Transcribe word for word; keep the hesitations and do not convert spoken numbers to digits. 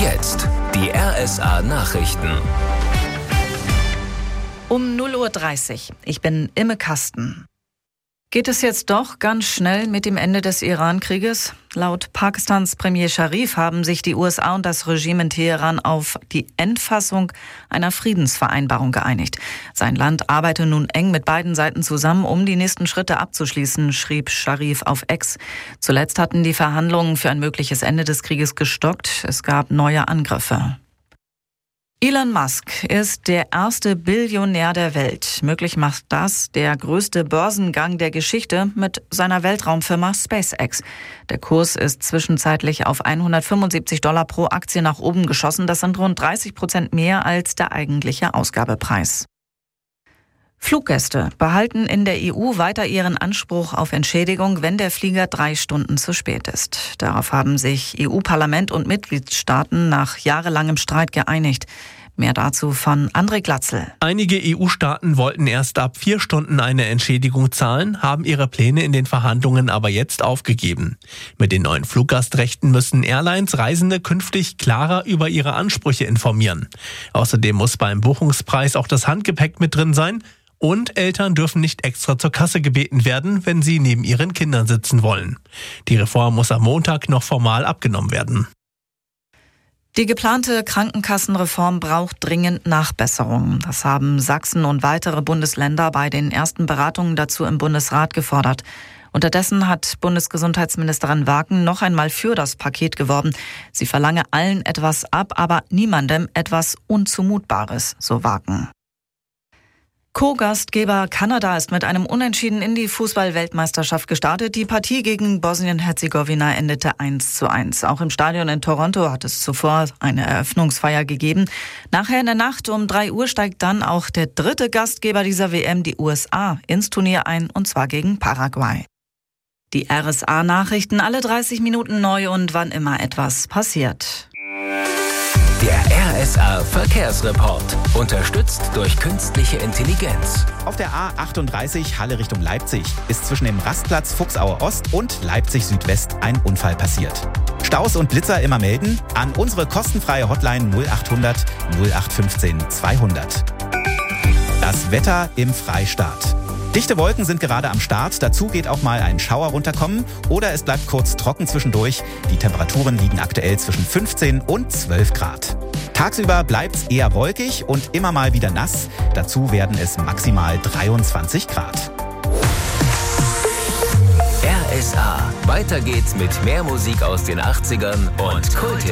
jetzt die R S A-Nachrichten. Um null Uhr dreißig. Ich bin Imme Kasten. Geht es jetzt doch ganz schnell mit dem Ende des Iran-Krieges? Laut Pakistans Premier Sharif haben sich die U S A und das Regime in Teheran auf die Endfassung einer Friedensvereinbarung geeinigt. Sein Land arbeite nun eng mit beiden Seiten zusammen, um die nächsten Schritte abzuschließen, schrieb Sharif auf X. Zuletzt hatten die Verhandlungen für ein mögliches Ende des Krieges gestockt. Es gab neue Angriffe. Elon Musk ist der erste Billionär der Welt. Möglich macht das der größte Börsengang der Geschichte mit seiner Weltraumfirma SpaceX. Der Kurs ist zwischenzeitlich auf hundertfünfundsiebzig Dollar pro Aktie nach oben geschossen. Das sind rund dreißig Prozent mehr als der eigentliche Ausgabepreis. Fluggäste behalten in der E U weiter ihren Anspruch auf Entschädigung, wenn der Flieger drei Stunden zu spät ist. Darauf haben sich E U-Parlament und Mitgliedstaaten nach jahrelangem Streit geeinigt. Mehr dazu von André Glatzel. Einige E U-Staaten wollten erst ab vier Stunden eine Entschädigung zahlen, haben ihre Pläne in den Verhandlungen aber jetzt aufgegeben. Mit den neuen Fluggastrechten müssen Airlines Reisende künftig klarer über ihre Ansprüche informieren. Außerdem muss beim Buchungspreis auch das Handgepäck mit drin sein. Und Eltern dürfen nicht extra zur Kasse gebeten werden, wenn sie neben ihren Kindern sitzen wollen. Die Reform muss am Montag noch formal abgenommen werden. Die geplante Krankenkassenreform braucht dringend Nachbesserungen. Das haben Sachsen und weitere Bundesländer bei den ersten Beratungen dazu im Bundesrat gefordert. Unterdessen hat Bundesgesundheitsministerin Waken noch einmal für das Paket geworben. Sie verlange allen etwas ab, aber niemandem etwas Unzumutbares, so Waken. Co-Gastgeber Kanada ist mit einem Unentschieden in die Fußball-Weltmeisterschaft gestartet. Die Partie gegen Bosnien-Herzegowina endete eins zu eins. Auch im Stadion in Toronto hat es zuvor eine Eröffnungsfeier gegeben. Nachher in der Nacht um drei Uhr steigt dann auch der dritte Gastgeber dieser W M, die U S A, ins Turnier ein, und zwar gegen Paraguay. Die R S A-Nachrichten alle dreißig Minuten neu und wann immer etwas passiert. Der R S A-Verkehrsreport. Unterstützt durch künstliche Intelligenz. Auf der A achtunddreißig Halle Richtung Leipzig ist zwischen dem Rastplatz Fuchsauer Ost und Leipzig Südwest ein Unfall passiert. Staus und Blitzer immer melden an unsere kostenfreie Hotline null achthundert null acht fünfzehn zweihundert. Das Wetter im Freistaat. Dichte Wolken sind gerade am Start, dazu geht auch mal ein Schauer runterkommen oder es bleibt kurz trocken zwischendurch. Die Temperaturen liegen aktuell zwischen fünfzehn und zwölf Grad. Tagsüber bleibt's eher wolkig und immer mal wieder nass, dazu werden es maximal dreiundzwanzig Grad. R S A. Weiter geht's mit mehr Musik aus den achtzigern und Kult.